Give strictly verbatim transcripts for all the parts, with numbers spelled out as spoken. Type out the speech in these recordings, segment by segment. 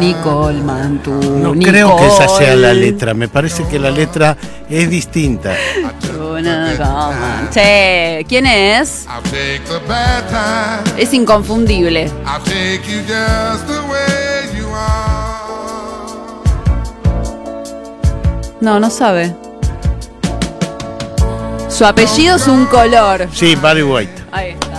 Nicole Mantu. No Nicole. creo que esa sea la letra, me parece que la letra es distinta. Che, ¿quién es? Es inconfundible. No, no sabe. Su apellido es un color. Sí, Barry White. Ahí está.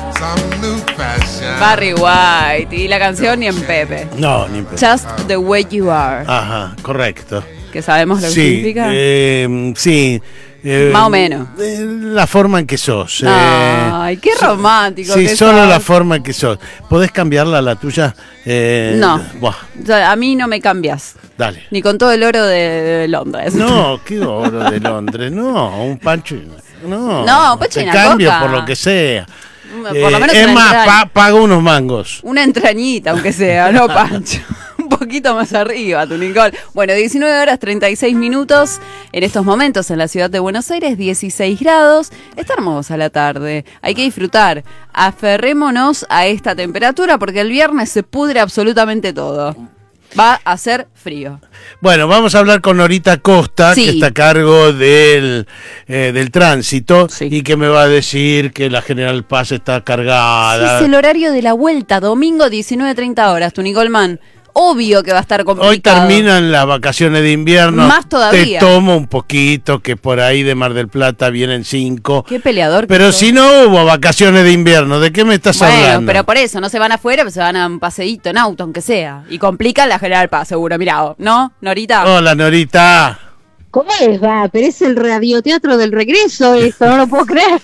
Barry White. Y la canción ni en Pepe. No, ni en Pepe. Just the way you are. Ajá, correcto. Que sabemos lo que sí, significa. Eh, sí. Eh, Más o menos. Eh, la forma en que sos. Ay, eh, qué romántico. Sí, que solo sos. la forma en que sos. ¿Podés cambiarla la tuya? Eh, No. Buah, O sea, a mí no me cambias. dale. Ni con todo el oro de, de Londres. No, qué oro de Londres. No, un pancho. No, No, pancho te en la cambio coca. por lo que sea. Por Eh, lo menos es una más, entraña. pa- pago unos mangos. Una entrañita, aunque sea, no Pancho. Un poquito más arriba, tu Nicole. Bueno, diecinueve horas treinta y seis minutos. En estos momentos en la ciudad de Buenos Aires, dieciséis grados. Está hermosa la tarde. Hay que disfrutar. Aferrémonos a esta temperatura porque el viernes se pudre absolutamente todo. Va a hacer frío. Bueno, vamos a hablar con Norita Costa, Sí. que está a cargo del, eh, del tránsito, Sí. y que me va a decir que la General Paz está cargada. Es el horario de la vuelta, domingo diecinueve treinta horas, tu Nicole Man. Obvio que va a estar complicado. Hoy terminan las vacaciones de invierno. Más todavía. Te tomo un poquito, que por ahí de Mar del Plata vienen cinco. Qué peleador. que Pero sos. si no hubo vacaciones de invierno, ¿de qué me estás Bueno, hablando? pero por eso, no se van afuera, pero se van a un paseíto en auto, aunque sea. Y complican la General Paz, seguro. Mirá, ¿no, Norita? Hola, Norita. ¿Cómo les va? Pero es el radioteatro del regreso esto, no lo puedo creer.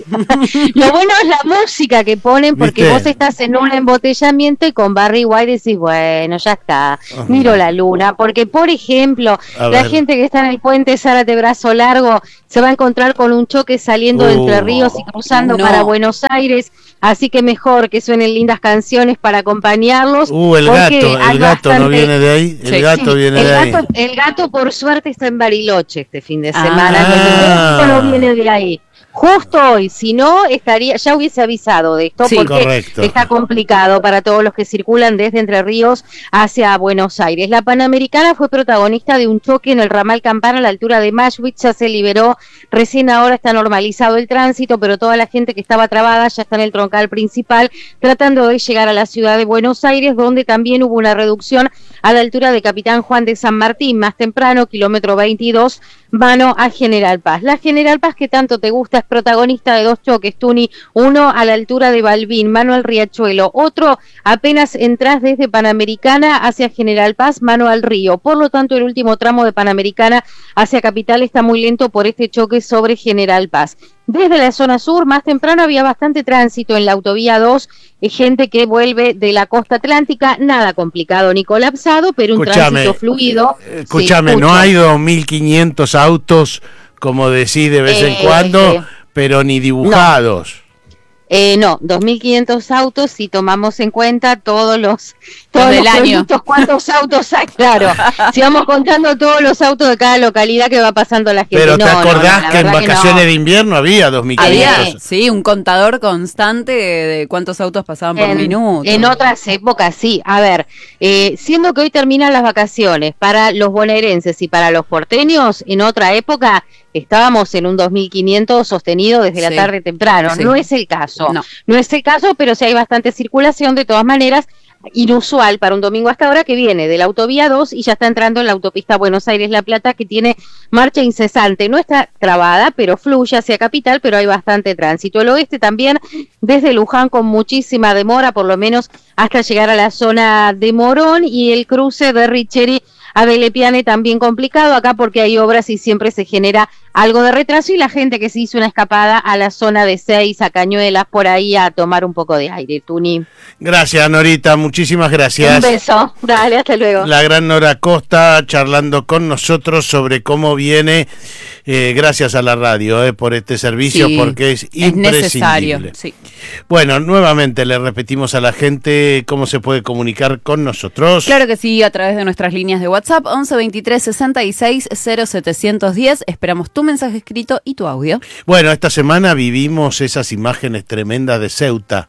Lo bueno es la música que ponen, porque ¿Viste? vos estás en un embotellamiento y con Barry White decís, bueno, ya está, Ajá. miro la luna. Porque, por ejemplo, A la ver. gente que está en el puente Zárate Brazo Largo se va a encontrar con un choque saliendo de Uh. Entre Ríos y cruzando No. para Buenos Aires. Así que mejor que suenen lindas canciones para acompañarlos. Uh, el porque gato, hay el gato no bastante- viene de ahí. El Sí, gato Sí, viene el de ahí. gato, el gato por suerte está en Bariloche este fin de Ah. semana, Ah. entonces no viene de ahí. Justo hoy, si no, estaría, ya hubiese avisado de esto, Sí. porque Correcto. está complicado para todos los que circulan desde Entre Ríos hacia Buenos Aires. La Panamericana fue protagonista de un choque en el ramal Campana a la altura de Mashwitz, ya se liberó, recién ahora está normalizado el tránsito, pero toda la gente que estaba trabada ya está en el troncal principal, tratando de llegar a la ciudad de Buenos Aires, donde también hubo una reducción a la altura de Capitán Juan de San Martín, más temprano, kilómetro veintidós, mano a General Paz. La General Paz que tanto te gusta es protagonista de dos choques, Tuni, uno a la altura de Balbín, mano al Riachuelo, otro apenas entras desde Panamericana hacia General Paz, mano al río. Por lo tanto, el último tramo de Panamericana hacia Capital está muy lento por este choque sobre General Paz. Desde la zona sur, más temprano había bastante tránsito en la autovía dos, eh, gente que vuelve de la costa atlántica, nada complicado ni colapsado, pero un Escuchame, tránsito fluido. Eh, Escúchame, Sí, no escucho. hay dos mil quinientos autos, como decís de vez en Eh, cuando, eh, pero ni dibujados. Eh, no, dos mil quinientos autos si tomamos en cuenta todos los todos del los año. pueblitos, cuántos autos hay, claro. Si vamos contando todos los autos de cada localidad que va pasando la gente. Pero no, ¿te no, acordás no, la que en verdad vacaciones no. de invierno había dos mil Había, quinientos? sí, un contador constante de cuántos autos pasaban por En, minuto. en otras épocas, sí. A ver, eh, siendo que hoy terminan las vacaciones para los bonaerenses y para los porteños, en otra época estábamos en un dos mil quinientos sostenido desde la Sí. tarde temprano. Sí. No es el caso. No. No es el caso, pero sí hay bastante circulación. De todas maneras, inusual para un domingo hasta ahora, que viene de la autovía dos y ya está entrando en la autopista Buenos Aires-La Plata, que tiene marcha incesante. No está trabada, pero fluye hacia Capital, pero hay bastante tránsito. El oeste también, desde Luján, con muchísima demora, por lo menos hasta llegar a la zona de Morón, y el cruce de Richeri a Belepiane también complicado acá porque hay obras y siempre se genera algo de retraso, y la gente que se hizo una escapada a la zona de Seis, a Cañuelas, por ahí a tomar un poco de aire. Tuni. Gracias, Norita, muchísimas gracias. Un beso. Dale, hasta luego. La gran Nora Costa charlando con nosotros sobre cómo viene, eh, gracias a la radio, eh, por este servicio, Sí, porque es es imprescindible. necesario. Sí. Bueno, nuevamente le repetimos a la gente cómo se puede comunicar con nosotros. Claro que sí, a través de nuestras líneas de WhatsApp, once veintitrés sesenta y seis cero setecientos diez. Esperamos tu mensaje escrito y tu audio. Bueno, esta semana vivimos esas imágenes tremendas de Ceuta,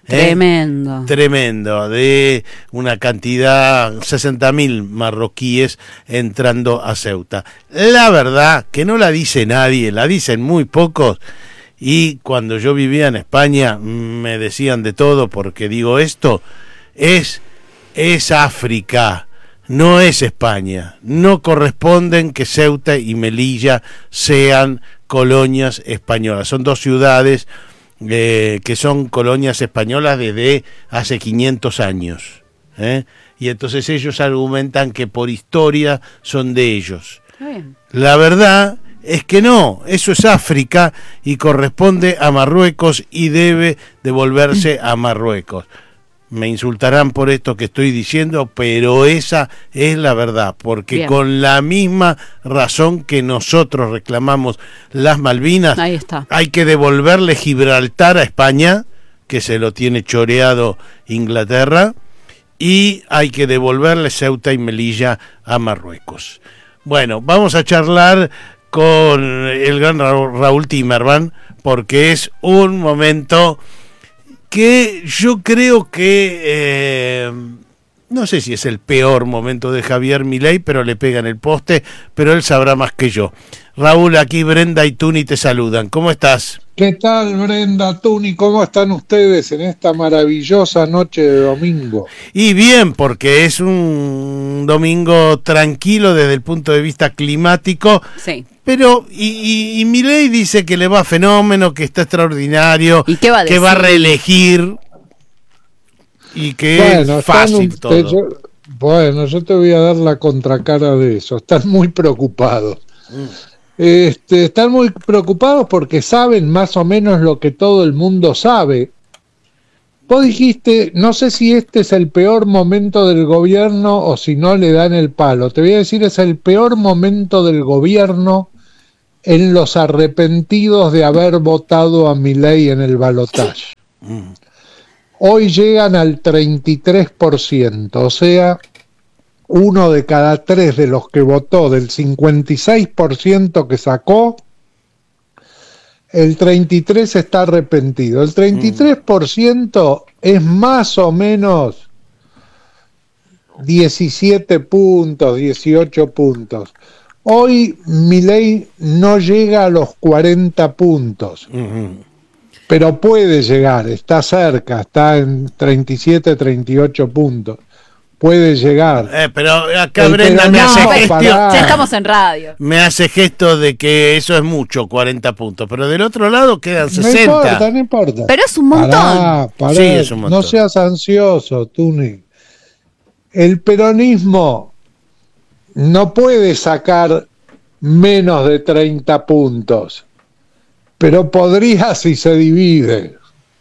Tremendo. ¿eh? Tremendo, de una cantidad, sesenta mil marroquíes entrando a Ceuta. La verdad que no la dice nadie, la dicen muy pocos, y cuando yo vivía en España me decían de todo porque digo esto, es, es África, no es España, no corresponden que Ceuta y Melilla sean colonias españolas, son dos ciudades Eh, que son colonias españolas desde hace quinientos años, ¿eh? Y entonces ellos argumentan que por historia son de ellos. Bien. La verdad es que no, eso es África y corresponde a Marruecos y debe devolverse a Marruecos. Me insultarán por esto que estoy diciendo, pero esa es la verdad, porque Bien. Con la misma razón que nosotros reclamamos las Malvinas, Ahí está. Hay que devolverle Gibraltar a España, que se lo tiene choreado Inglaterra, y hay que devolverle Ceuta y Melilla a Marruecos. Bueno, vamos a charlar con el gran Raúl Timerman, porque es un momento que yo creo que, eh, no sé si es el peor momento de Javier Milei, pero le pega en el poste, pero él sabrá más que yo. Raúl, aquí Brenda y Tuni te saludan. ¿Cómo estás? ¿Qué tal, Brenda, Tuni? ¿Cómo están ustedes en esta maravillosa noche de domingo? Y bien, porque es un domingo tranquilo desde el punto de vista climático. Sí. Pero, y, y, y Milei dice que le va fenómeno, que está extraordinario, ¿Y qué va a que decir? va a reelegir y que bueno, es fácil un, todo. te, yo, bueno, yo te voy a dar la contracara de eso. Están muy preocupados. Mm. Este, están muy preocupados porque saben más o menos lo que todo el mundo sabe. Vos dijiste, no sé si este es el peor momento del gobierno o si no le dan el palo. Te voy a decir, es el peor momento del gobierno en los arrepentidos de haber votado a Milei en el balotaje. Mm. Hoy llegan al treinta y tres por ciento, o sea, uno de cada tres de los que votó, del cincuenta y seis por ciento que sacó, el treinta y tres por ciento está arrepentido. El treinta y tres por ciento es más o menos diecisiete puntos, dieciocho puntos. Hoy Milei no llega a los cuarenta puntos, uh-huh. pero puede llegar, está cerca, está en treinta y siete, treinta y ocho puntos. Puede llegar. Eh, pero acá el Brenda me hace no, gesto. Ya estamos en radio. Me hace gesto de que eso es mucho, cuarenta puntos. Pero del otro lado quedan sesenta. No importa, no importa. Pero es un montón. Pará, pará, sí, es un montón. No seas ansioso, Tuni. El peronismo no puede sacar menos de treinta puntos, pero podría si se divide.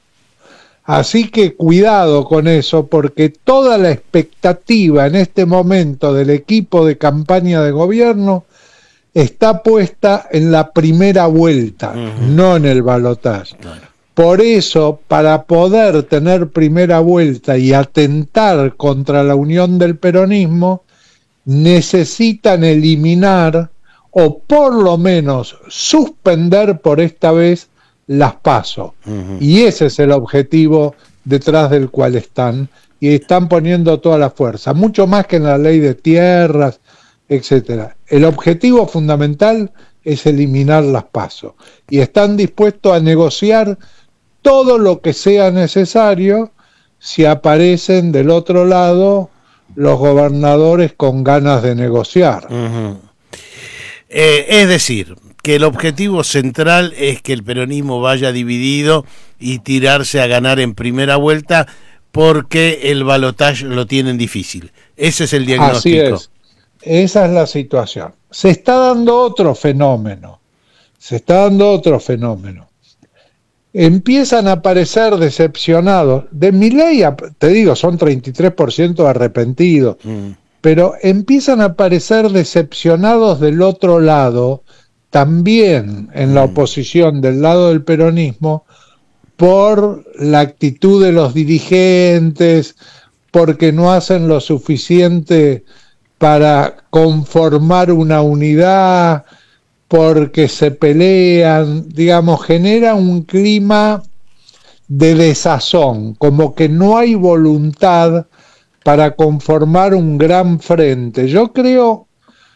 Así que cuidado con eso, porque toda la expectativa en este momento del equipo de campaña de gobierno está puesta en la primera vuelta, uh-huh. no en el balotaje. Claro. Por eso, para poder tener primera vuelta y atentar contra la unión del peronismo, necesitan eliminar o por lo menos suspender por esta vez las PASO. Uh-huh. Y ese es el objetivo detrás del cual están, y están poniendo toda la fuerza, mucho más que en la ley de tierras, etcétera. El objetivo fundamental es eliminar las PASO, y están dispuestos a negociar todo lo que sea necesario si aparecen del otro lado los gobernadores con ganas de negociar. Uh-huh. Eh, es decir, que el objetivo central es que el peronismo vaya dividido y tirarse a ganar en primera vuelta porque el balotaje lo tienen difícil. Ese es el diagnóstico. Así es. Esa es la situación. Se está dando otro fenómeno. Se está dando otro fenómeno. Empiezan a aparecer decepcionados. De Milei, te digo, son treinta y tres por ciento arrepentidos. Mm. Pero empiezan a aparecer decepcionados del otro lado, también en la oposición del lado del peronismo, por la actitud de los dirigentes, porque no hacen lo suficiente para conformar una unidad, porque se pelean, digamos, genera un clima de desazón, como que no hay voluntad para conformar un gran frente. Yo creo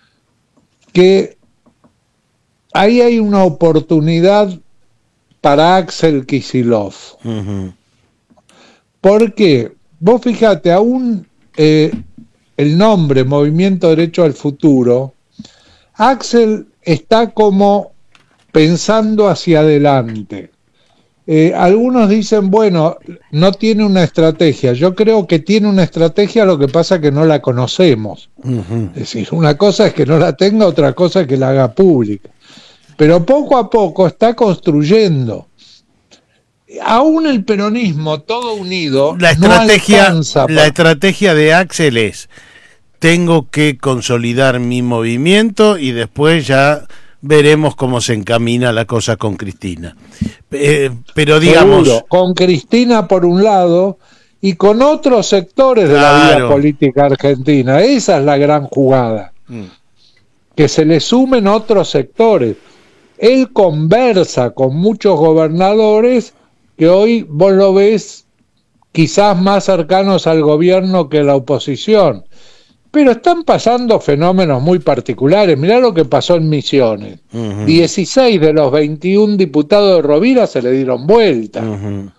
que ahí hay una oportunidad para Axel Kicillof. Uh-huh. Porque, vos fíjate, aún eh, el nombre Movimiento Derecho al Futuro, Axel está como pensando hacia adelante. Eh, algunos dicen, bueno, no tiene una estrategia. Yo creo que tiene una estrategia, lo que pasa es que no la conocemos. Uh-huh. Es decir, una cosa es que no la tenga, otra cosa es que la haga pública. Pero poco a poco está construyendo. Aún el peronismo, todo unido, la estrategia, no alcanza la por... estrategia de Axel es, tengo que consolidar mi movimiento y después ya veremos cómo se encamina la cosa con Cristina. Eh, pero digamos... Seguro, con Cristina por un lado y con otros sectores de claro. la vida política argentina. Esa es la gran jugada. Mm. Que se le sumen otros sectores. Él conversa con muchos gobernadores que hoy vos lo ves quizás más cercanos al gobierno que a la oposición. Pero están pasando fenómenos muy particulares. Mirá lo que pasó en Misiones. Uh-huh. dieciséis de los veintiún diputados de Rovira se le dieron vuelta. Uh-huh.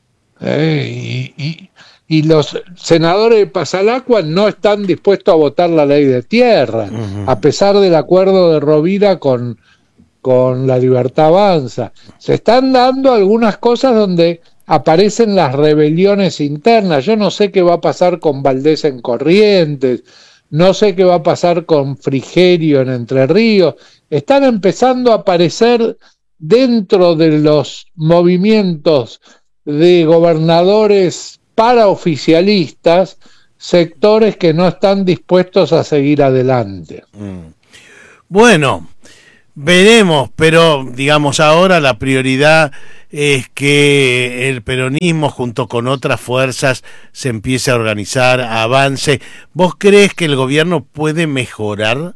Eh, y, y, y los senadores de Pasalacua no están dispuestos a votar la ley de tierra, uh-huh. a pesar del acuerdo de Rovira con, con La Libertad Avanza. Se están dando algunas cosas donde aparecen las rebeliones internas. Yo no sé qué va a pasar con Valdés en Corrientes, no sé qué va a pasar con Frigerio en Entre Ríos. Están empezando a aparecer dentro de los movimientos de gobernadores paraoficialistas sectores que no están dispuestos a seguir adelante. Mm. Bueno, veremos, pero digamos ahora la prioridad es que el peronismo junto con otras fuerzas se empiece a organizar, avance. ¿Vos crees que el gobierno puede mejorar?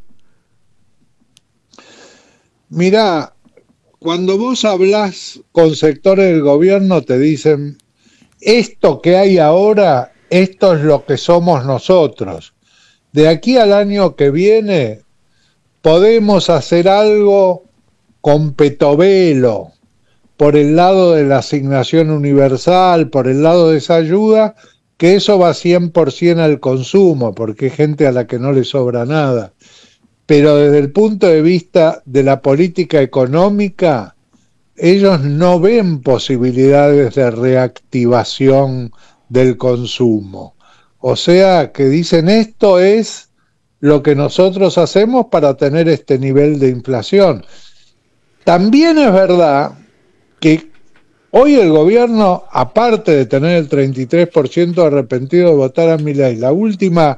Mirá, cuando vos hablás con sectores del gobierno te dicen, esto que hay ahora, esto es lo que somos nosotros. De aquí al año que viene podemos hacer algo con Petovelo, por el lado de la asignación universal, por el lado de esa ayuda, que eso va cien por ciento al consumo, porque hay gente a la que no le sobra nada. Pero desde el punto de vista de la política económica, ellos no ven posibilidades de reactivación del consumo. O sea, que dicen esto es lo que nosotros hacemos para tener este nivel de inflación. También es verdad que hoy el gobierno, aparte de tener el treinta y tres por ciento arrepentido de votar a Milei, la última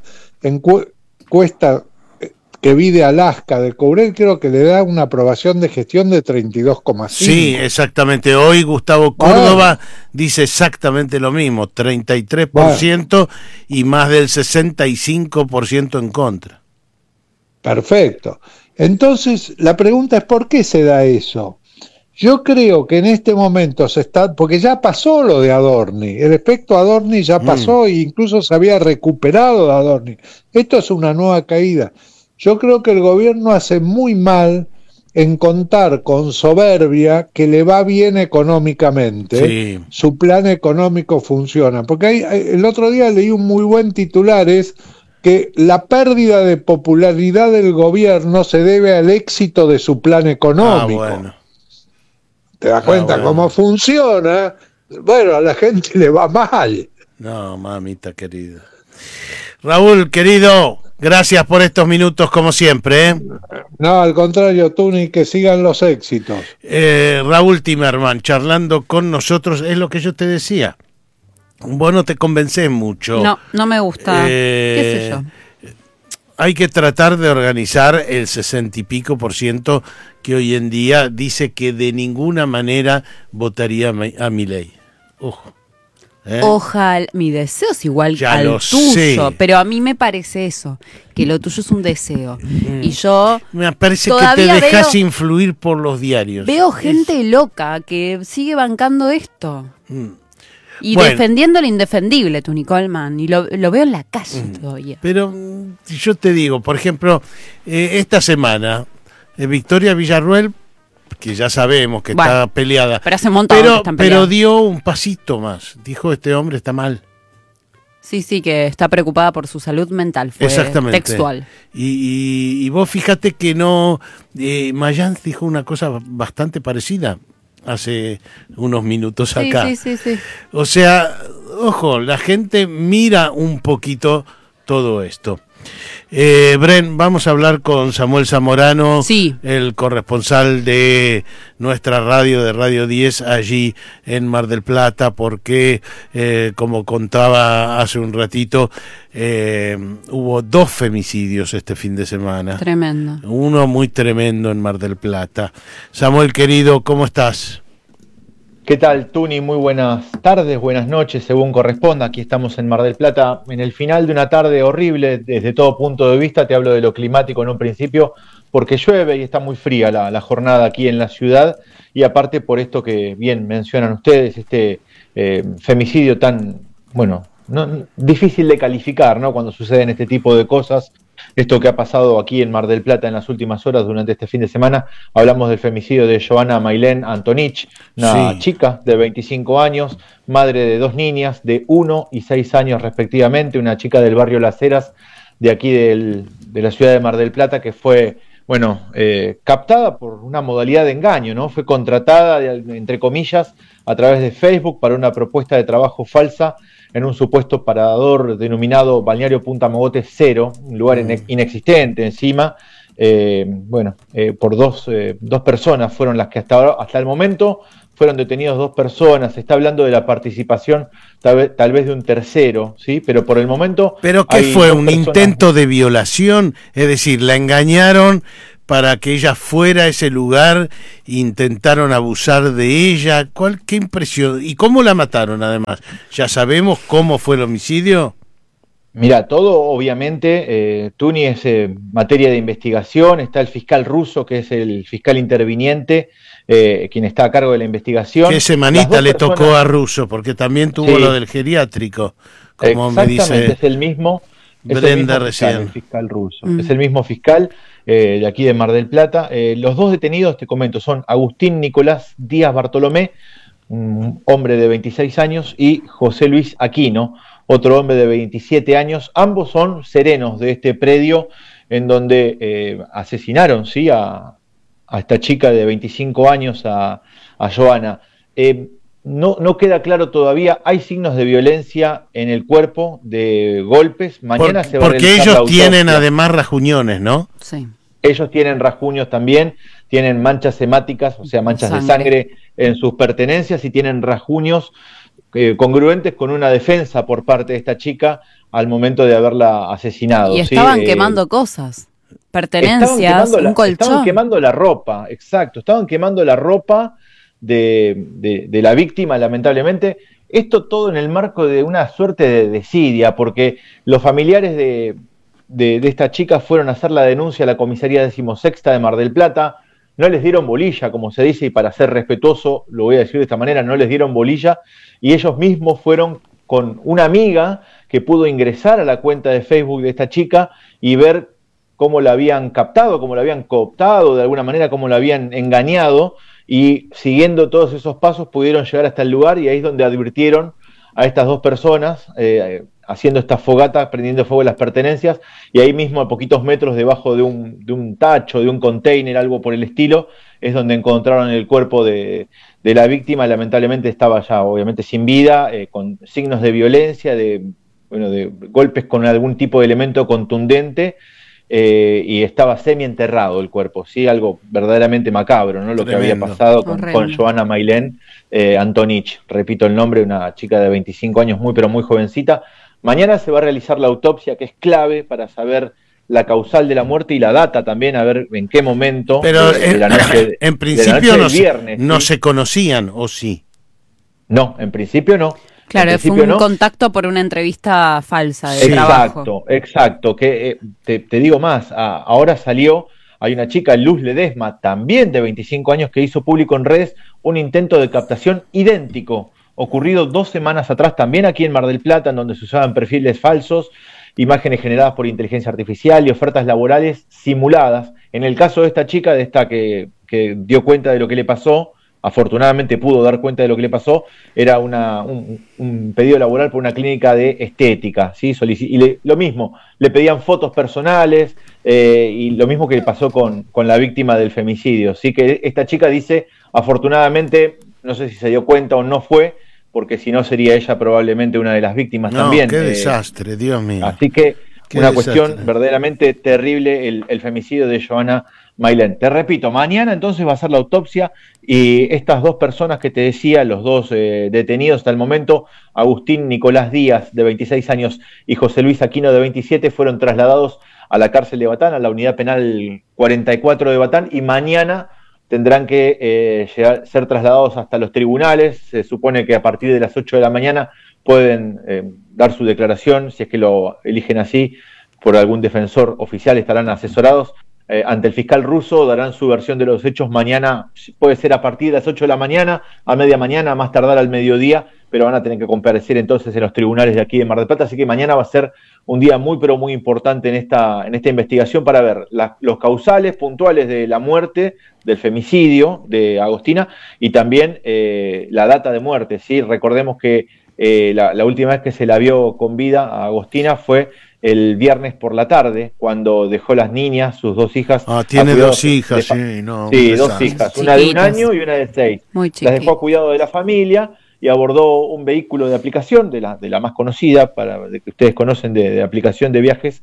encuesta que vi de Alaska, de Courel, creo que le da una aprobación de gestión de treinta y dos coma cinco. Sí, exactamente. Hoy Gustavo Córdoba bueno. dice exactamente lo mismo, treinta y tres por ciento bueno. y más del sesenta y cinco por ciento en contra. Perfecto. Entonces, la pregunta es ¿por qué se da eso? Yo creo que en este momento se está, porque ya pasó lo de Adorni, el efecto Adorni ya pasó mm. e incluso se había recuperado de Adorni. Esto es una nueva caída. Yo creo que el gobierno hace muy mal en contar con soberbia que le va bien económicamente. Sí. Su plan económico funciona. Porque hay, el otro día leí un muy buen titular, es que la pérdida de popularidad del gobierno se debe al éxito de su plan económico. Ah, bueno. ¿Te das cuenta ah, bueno. cómo funciona? Bueno, a la gente le va mal. No, mamita querida. Raúl, querido, gracias por estos minutos como siempre. ¿eh? No, al contrario, Tuni, que sigan los éxitos. Eh, Raúl Timerman, charlando con nosotros, es lo que yo te decía. Vos no te convencés mucho. No, no me gusta. Eh, ¿Qué sé yo? Hay que tratar de organizar el sesenta y pico por ciento que hoy en día dice que de ninguna manera votaría a Milei. Ojo. ¿Eh? Ojalá, mi deseo es igual ya al lo tuyo, sé. Pero a mí me parece eso, que lo tuyo es un deseo. Mm. Y yo me parece que te dejas veo, influir por los diarios. Veo gente es... loca que sigue bancando esto. Mm. Y Bueno. defendiendo lo indefendible, Tuni Coleman, y lo, lo veo en la calle Mm. todavía. Pero mm, yo te digo, por ejemplo, eh, esta semana, eh, Victoria Villarruel, que ya sabemos que Bueno, está peleada, Pero hace un montón que pero, están pero peleados. dio un pasito más. Dijo, este hombre está mal. Sí, sí, que está preocupada por su salud mental, fue Exactamente. textual. Y, y, y vos fíjate que no, eh, Mayans dijo una cosa bastante parecida hace unos minutos Sí, acá. sí, sí, sí. O sea, ojo, la gente mira un poquito todo esto. Eh, Bren, vamos a hablar con Samuel Zamorano, Sí. el corresponsal de nuestra radio, de Radio diez, allí en Mar del Plata, porque, eh, como contaba hace un ratito, eh, hubo dos femicidios este fin de semana. Tremendo. Uno muy tremendo en Mar del Plata. Samuel, querido, ¿cómo estás? ¿Qué tal, Tuni? Muy buenas tardes, buenas noches, según corresponda. Aquí estamos en Mar del Plata, en el final de una tarde horrible desde todo punto de vista. Te hablo de lo climático en un principio, porque llueve y está muy fría la, la jornada aquí en la ciudad. Y aparte por esto que bien mencionan ustedes, este eh, femicidio tan, bueno, no, difícil de calificar, ¿no? Cuando suceden este tipo de cosas. Esto que ha pasado aquí en Mar del Plata en las últimas horas durante este fin de semana, hablamos del femicidio de Johanna Mailén Antonich, una Sí. chica de veinticinco años, madre de dos niñas de uno y seis años respectivamente, una chica del barrio Las Heras, de aquí del, de la ciudad de Mar del Plata, que fue, bueno, eh, captada por una modalidad de engaño, ¿no? Fue contratada, de, entre comillas, a través de Facebook para una propuesta de trabajo falsa en un supuesto parador denominado Balneario Punta Mogote Cero, un lugar Mm. inexistente encima. Eh, bueno, eh, por dos, eh, dos personas fueron las que hasta, ahora, hasta el momento fueron detenidos dos personas. Se está hablando de la participación tal vez, tal vez de un tercero, ¿sí? Pero por el momento... ¿Pero qué hay fue? dos ¿Un personas- intento de violación? Es decir, la engañaron para que ella fuera a ese lugar, intentaron abusar de ella. ¿Cuál, qué impresión? ¿Y cómo la mataron además? ¿Ya sabemos cómo fue el homicidio? Mira, todo obviamente, eh, Tuni, es eh, materia de investigación. Está el fiscal ruso, que es el fiscal interviniente, eh, quien está a cargo de la investigación. ¿Qué Las semanita dos le personas- tocó a Russo? Porque también tuvo Sí. lo del geriátrico, como me Exactamente, dice es el mismo, es el Brenda mismo fiscal, recién. el fiscal ruso. Mm. Es el mismo fiscal eh, de aquí de Mar del Plata. Eh, los dos detenidos, te comento, son Agustín Nicolás Díaz Bartolomé, un hombre de veintiséis años, y José Luis Aquino, otro hombre de veintisiete años. Ambos son serenos de este predio en donde eh, asesinaron, ¿sí?, a, a esta chica de veinticinco años, a, a Johanna. Eh, No, no queda claro todavía, hay signos de violencia en el cuerpo, de golpes. Mañana Por- se va a porque realizar la ellos autopsia. tienen además rajuñones, ¿no? Sí. Ellos tienen rasguños también, tienen manchas hemáticas, o sea, manchas Sangre. de sangre en sus pertenencias, y tienen rasguños eh, congruentes con una defensa por parte de esta chica al momento de haberla asesinado. Y ¿sí? estaban Eh, quemando cosas, estaban pertenencias, quemando la- un colchón. Estaban quemando la ropa, exacto, estaban quemando la ropa de, de, de la víctima, lamentablemente. Esto todo en el marco de una suerte de desidia, porque los familiares de, de, de esta chica fueron a hacer la denuncia a la comisaría decimosexta de Mar del Plata, no les dieron bolilla, como se dice, y para ser respetuoso lo voy a decir de esta manera, no les dieron bolilla, y ellos mismos fueron con una amiga que pudo ingresar a la cuenta de Facebook de esta chica y ver cómo la habían captado, cómo la habían cooptado, de alguna manera cómo la habían engañado, y siguiendo todos esos pasos pudieron llegar hasta el lugar, y ahí es donde advirtieron a estas dos personas, eh, haciendo esta fogata, prendiendo fuego las pertenencias, y ahí mismo a poquitos metros debajo de un, de un tacho, de un container, algo por el estilo, es donde encontraron el cuerpo de, de la víctima. Lamentablemente estaba ya obviamente sin vida, eh, con signos de violencia, de, bueno, de golpes con algún tipo de elemento contundente, eh, y estaba semi-enterrado el cuerpo, ¿sí? Algo verdaderamente macabro, ¿no? Lo que había Tremendo. pasado con, Horrendo. con Johanna Mailén eh, Antonich, repito el nombre, una chica de veinticinco años, muy pero muy jovencita. Mañana se va a realizar la autopsia, que es clave para saber la causal de la muerte y la data también, a ver en qué momento Pero de, de en, la noche, en de principio la noche no, del se- viernes. no ¿sí? se conocían, ¿o sí? No, en principio no. Claro, En fue un principio no. contacto por una entrevista falsa de Exacto, trabajo. exacto. Que, eh, te, te digo más, a- ahora salió, hay una chica, Luz Ledesma, también de veinticinco años, que hizo público en redes un intento de captación idéntico, ocurrido dos semanas atrás, también aquí en Mar del Plata, en donde se usaban perfiles falsos, imágenes generadas por inteligencia artificial y ofertas laborales simuladas. En el caso de esta chica, de esta que, que dio cuenta de lo que le pasó, afortunadamente pudo dar cuenta de lo que le pasó, era una, un, un pedido laboral por una clínica de estética, ¿sí? Solici- y le, lo mismo, le pedían fotos personales, eh, y lo mismo que pasó con, con la víctima del femicidio. Así que esta chica dice, afortunadamente, no sé si se dio cuenta o no fue, porque si no sería ella probablemente una de las víctimas no, también. Qué eh, desastre, Dios mío. Así que Qué una desastre. cuestión verdaderamente terrible el, el femicidio de Johanna Mailén. Te repito, mañana entonces va a ser la autopsia y estas dos personas que te decía, los dos eh, detenidos hasta el momento, Agustín Nicolás Díaz, de veintiséis años, y José Luis Aquino, de veintisiete, fueron trasladados a la cárcel de Batán, a la unidad penal cuarenta y cuatro de Batán, y mañana tendrán que eh, llegar, ser trasladados hasta los tribunales. Se supone que a partir de las ocho de la mañana pueden eh, dar su declaración, si es que lo eligen así, por algún defensor oficial, estarán asesorados eh, ante el fiscal ruso, darán su versión de los hechos mañana, puede ser a partir de las ocho de la mañana, a media mañana, a más tardar al mediodía, pero van a tener que comparecer entonces en los tribunales de aquí de Mar del Plata, así que mañana va a ser un día muy pero muy importante en esta, en esta investigación para ver la, los causales puntuales de la muerte, del femicidio de Agostina, y también eh, la data de muerte, ¿sí? Recordemos que eh, la, la última vez que se la vio con vida a Agostina fue el viernes por la tarde, cuando dejó las niñas, sus dos hijas. Ah, tiene a dos de, hijas, de, sí, no. Sí, dos hijas, una de un año y una de seis. Muy las dejó a cuidado de la familia y abordó un vehículo de aplicación, de la, de la más conocida, para de que ustedes conocen, de, de aplicación de viajes,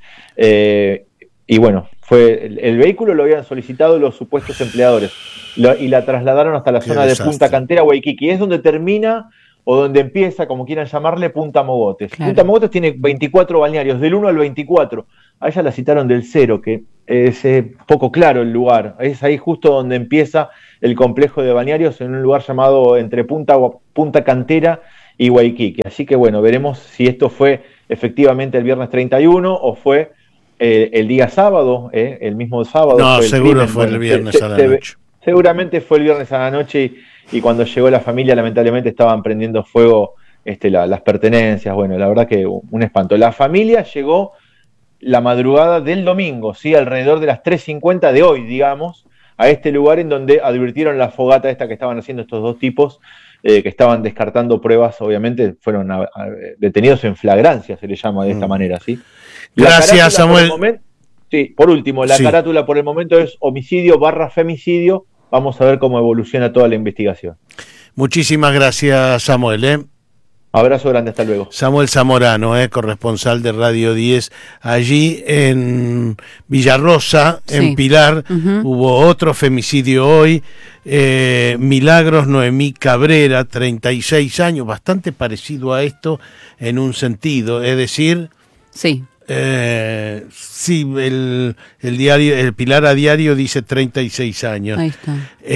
eh, y bueno, fue el, el vehículo lo habían solicitado los supuestos empleadores, lo, y la trasladaron hasta la Qué zona desastre. de Punta Cantera, Waikiki, es donde termina o donde empieza, como quieran llamarle, Punta Mogotes. Claro. Punta Mogotes tiene veinticuatro balnearios, del uno al veinticuatro. A ella la citaron del cero, que es eh, poco claro el lugar. Es ahí justo donde empieza el complejo de balnearios, en un lugar llamado entre Punta, Punta Cantera y Waikiki. Así que bueno, veremos si esto fue efectivamente el viernes treinta y uno o fue eh, el día sábado, eh, el mismo sábado. No, fue el seguro crimen. fue el Bueno, viernes se, a la se, noche. Seguramente fue el viernes a la noche y, y cuando llegó la familia lamentablemente estaban prendiendo fuego este, la, las pertenencias. Bueno, la verdad que un espanto. La familia llegó la madrugada del domingo, ¿sí? Alrededor de las tres cincuenta de hoy, digamos, a este lugar en donde advirtieron la fogata esta que estaban haciendo estos dos tipos, eh, que estaban descartando pruebas, obviamente fueron a, a, detenidos en flagrancia, se le llama de esta mm. manera, ¿sí? La Gracias, Samuel. Por momento, sí, por último, la sí. carátula por el momento es homicidio barra femicidio. Vamos a ver cómo evoluciona toda la investigación. Muchísimas gracias, Samuel, ¿eh? Abrazo grande, hasta luego. Samuel Zamorano, eh, corresponsal de Radio diez, allí en Villarrosa, sí. en Pilar, uh-huh. hubo otro femicidio hoy, eh, Milagros Noemí Cabrera, treinta y seis años, bastante parecido a esto en un sentido, es decir... Sí. Eh, sí, el, el diario, el Pilar a Diario dice treinta y seis años. Ahí está.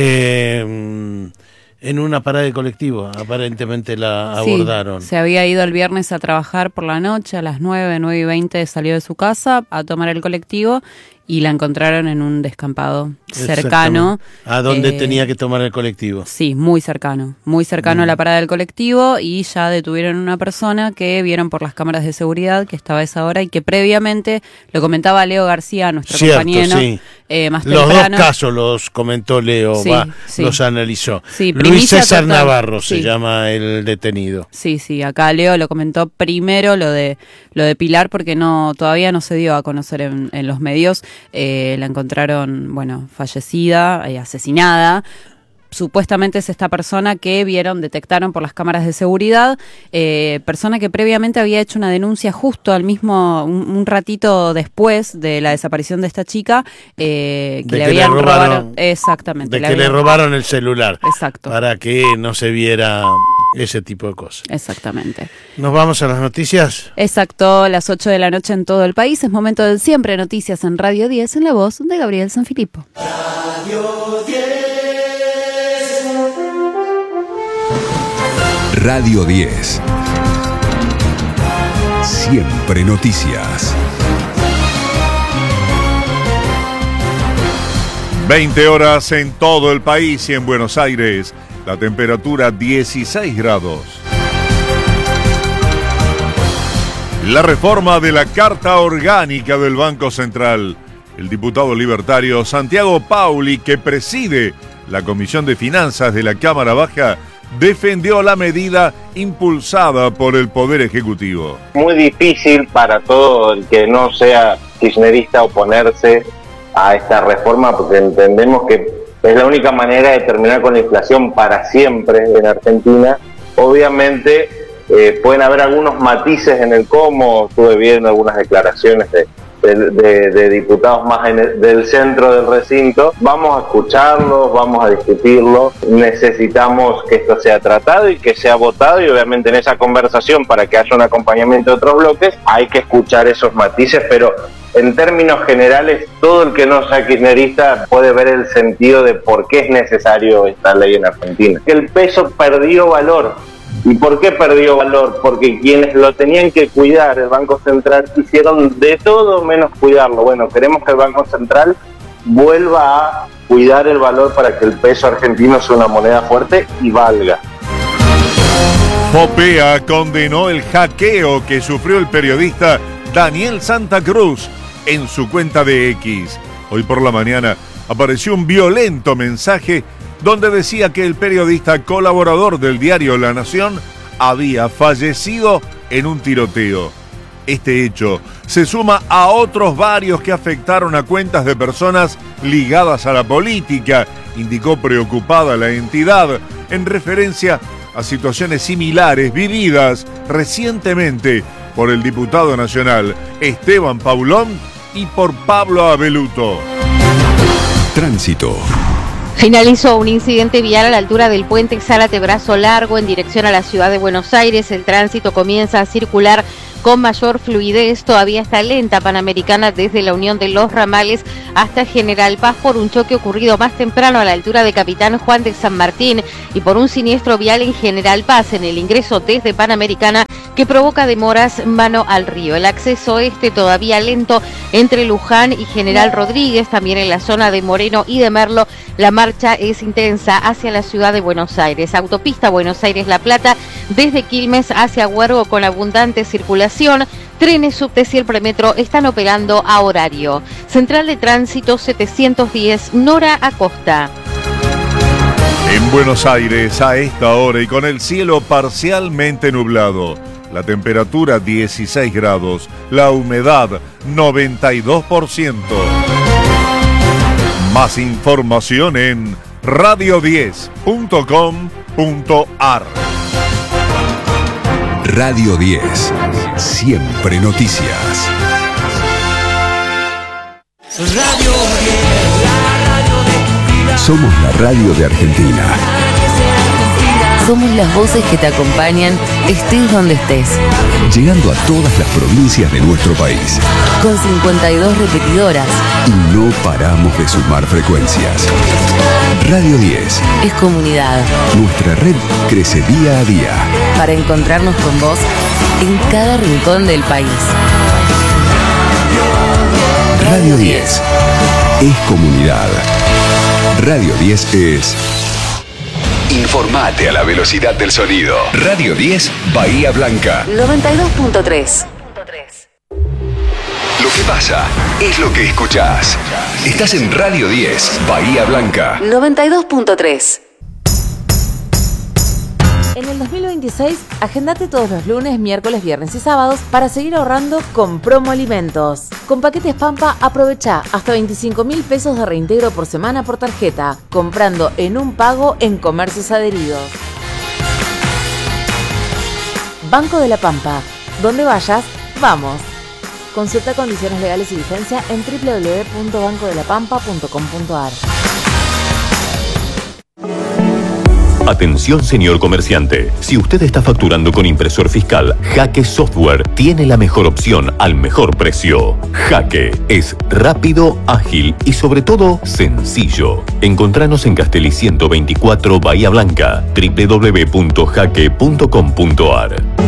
Eh, en una parada de colectivo, aparentemente la sí, abordaron. Se había ido el viernes a trabajar por la noche, a las nueve, nueve y veinte salió de su casa a tomar el colectivo y la encontraron en un descampado cercano. ¿A dónde eh, tenía que tomar el colectivo? Sí, muy cercano, muy cercano mm. a la parada del colectivo, y ya detuvieron a una persona que vieron por las cámaras de seguridad que estaba a esa hora y que previamente, lo comentaba Leo García, nuestro Cierto, compañero, sí. eh, más los temprano. dos casos los comentó Leo, sí, va, sí. los analizó. Sí, Luis César total. Navarro sí. se llama el detenido. Sí, sí, acá Leo lo comentó primero lo de lo de Pilar porque no todavía no se dio a conocer en, en los medios. Eh, la encontraron, bueno, fallecida, eh, asesinada. Supuestamente es esta persona que vieron, detectaron por las cámaras de seguridad, eh, persona que previamente había hecho una denuncia justo al mismo, un, un ratito después de la desaparición de esta chica, eh, que de le que habían le robaron, robado, exactamente, de le que habían, le robaron el celular, exacto, para que no se viera ese tipo de cosas. Exactamente. ¿Nos vamos a las noticias? Exacto, las ocho de la noche en todo el país. Es momento de Siempre Noticias en Radio diez, en la voz de Gabriel Sanfilippo. Radio diez. Radio diez. Siempre Noticias. veinte horas en todo el país y en Buenos Aires. La temperatura dieciséis grados. La reforma de la Carta Orgánica del Banco Central. El diputado libertario Santiago Pauli, que preside la Comisión de Finanzas de la Cámara Baja, defendió la medida impulsada por el Poder Ejecutivo. Muy difícil para todo el que no sea kirchnerista oponerse a esta reforma, porque entendemos que es la única manera de terminar con la inflación para siempre en Argentina. Obviamente eh, pueden haber algunos matices en el cómo, estuve viendo algunas declaraciones de De, de, de diputados más en el, del centro del recinto. Vamos a escucharlos, vamos a discutirlo, necesitamos que esto sea tratado y que sea votado, y obviamente en esa conversación, para que haya un acompañamiento de otros bloques, hay que escuchar esos matices, pero en términos generales todo el que no sea kirchnerista puede ver el sentido de por qué es necesario esta ley en Argentina. Que el peso perdió valor. ¿Y por qué perdió valor? Porque quienes lo tenían que cuidar, el Banco Central, hicieron de todo menos cuidarlo. Bueno, queremos que el Banco Central vuelva a cuidar el valor para que el peso argentino sea una moneda fuerte y valga. Fopea condenó el hackeo que sufrió el periodista Daniel Santa Cruz en su cuenta de X. Hoy por la mañana apareció un violento mensaje donde decía que el periodista colaborador del diario La Nación había fallecido en un tiroteo. Este hecho se suma a otros varios que afectaron a cuentas de personas ligadas a la política, indicó preocupada la entidad en referencia a situaciones similares vividas recientemente por el diputado nacional Esteban Paulón y por Pablo Abeluto. Tránsito. Finalizó un incidente vial a la altura del puente Zárate Brazo Largo en dirección a la ciudad de Buenos Aires. El tránsito comienza a circular con mayor fluidez. Todavía está lenta Panamericana desde la unión de los ramales hasta General Paz por un choque ocurrido más temprano a la altura de Capitán Juan de San Martín y por un siniestro vial en General Paz en el ingreso desde Panamericana que provoca demoras mano al río. El acceso este todavía lento entre Luján y General Rodríguez, también en la zona de Moreno y de Merlo. La marcha es intensa hacia la ciudad de Buenos Aires. Autopista Buenos Aires-La Plata desde Quilmes hacia Huergo con abundante circulación. Trenes, subtes y el premetro están operando a horario. Central de Tránsito setecientos diez, Nora Acosta. En Buenos Aires, a esta hora y con el cielo parcialmente nublado, la temperatura dieciséis grados, la humedad noventa y dos por ciento. Más información en radio diez punto com punto ar. Radio diez. Siempre noticias. Radio diez, la radio de tu vida. Somos la radio de Argentina. Somos las voces que te acompañan, estés donde estés. Llegando a todas las provincias de nuestro país. Con cincuenta y dos repetidoras. Y no paramos de sumar frecuencias. Radio diez. Es comunidad. Nuestra red crece día a día. Para encontrarnos con vos en cada rincón del país. Radio diez. Es comunidad. Radio diez es... Informate a la velocidad del sonido. Radio diez, Bahía Blanca. noventa y dos punto tres. Lo que pasa es lo que escuchás. Estás en Radio diez, Bahía Blanca. noventa y dos punto tres. En el dos mil veintiséis, agendate todos los lunes, miércoles, viernes y sábados para seguir ahorrando con Promo Alimentos. Con paquetes Pampa, aprovecha hasta veinticinco mil pesos de reintegro por semana por tarjeta, comprando en un pago en comercios adheridos. Banco de la Pampa. Donde vayas, vamos. Consulta condiciones legales y vigencia en doble u doble u doble u punto banco de la pampa punto com punto ar. Atención, señor comerciante. Si usted está facturando con impresor fiscal, Jaque Software tiene la mejor opción al mejor precio. Jaque es rápido, ágil y sobre todo sencillo. Encontranos en Castelli ciento veinticuatro, Bahía Blanca, doble u doble u doble u punto jaque punto com punto ar.